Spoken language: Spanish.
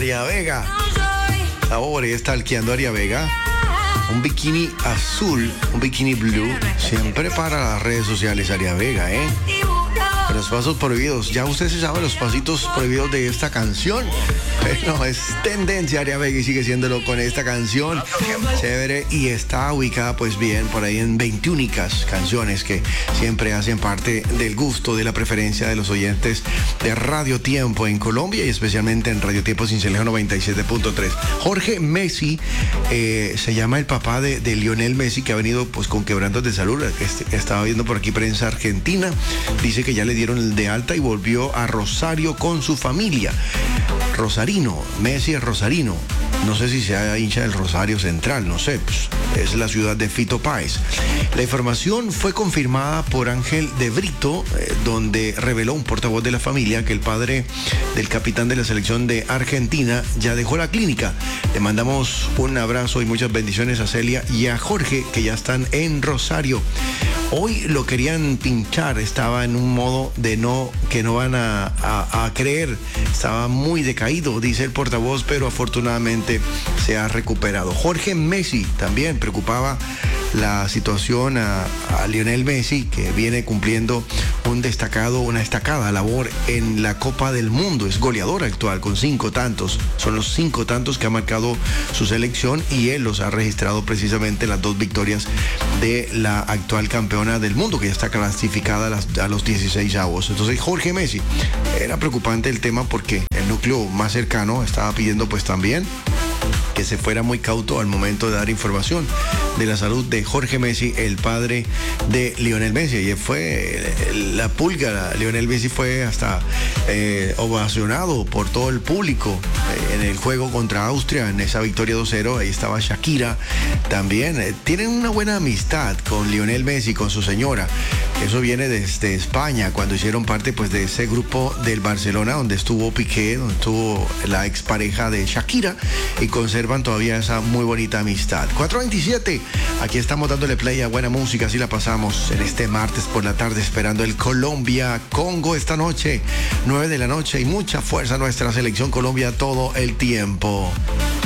Aria Vega. Ahora está alqueando Aria Vega. Un bikini azul, un bikini blue, siempre para las redes sociales, Aria Vega, ¿eh? Con los pasos prohibidos. Ya usted se sabe los pasitos prohibidos de esta canción. No, es tendencia Aria Vega y sigue siéndolo con esta canción. Chévere. Y está ubicada, pues bien, por ahí en 21 canciones que siempre hacen parte del gusto, de la preferencia de los oyentes de Radio Tiempo en Colombia y especialmente en Radio Tiempo Cincelejo 97.3. Jorge Messi se llama el papá de Lionel Messi, que ha venido pues con quebrantos de salud. Estaba viendo por aquí prensa argentina. Dice que ya le dieron el de alta y volvió a Rosario con su familia. Rosarino, Messi es rosarino. No sé si sea hincha del Rosario Central, no sé, pues, es la ciudad de Fito Páez. La información fue confirmada por Ángel de Brito, donde reveló un portavoz de la familia que el padre del capitán de la selección de Argentina ya dejó la clínica. Le mandamos un abrazo y muchas bendiciones a Celia y a Jorge, que ya están en Rosario. Hoy lo querían pinchar, estaba en un modo de que no van a creer, estaba muy decaído, dice el portavoz, pero afortunadamente se ha recuperado. Jorge Messi también preocupaba la situación a Lionel Messi, que viene cumpliendo una destacada labor en la Copa del Mundo. Es goleador actual con 5 tantos. Son los 5 tantos que ha marcado su selección y él los ha registrado precisamente las 2 victorias de la actual campeona del mundo, que ya está clasificada a los 16avos. Entonces Jorge Messi, era preocupante el tema porque el núcleo más cercano estaba pidiendo pues también que se fuera muy cauto al momento de dar información de la salud de Jorge Messi, el padre de Lionel Messi. Y fue la pulga, Lionel Messi fue hasta ovacionado por todo el público en el juego contra Austria, en esa victoria 2-0. Ahí estaba Shakira también. Tienen una buena amistad con Lionel Messi, con su señora. Eso viene desde España, cuando hicieron parte pues de ese grupo del Barcelona, donde estuvo Piqué, donde estuvo la expareja de Shakira, y conservan todavía esa muy bonita amistad. 4:27, aquí estamos dándole play a buena música, así la pasamos en este martes por la tarde, esperando el Colombia-Congo esta noche, 9 de la noche, y mucha fuerza a nuestra selección Colombia todo el tiempo.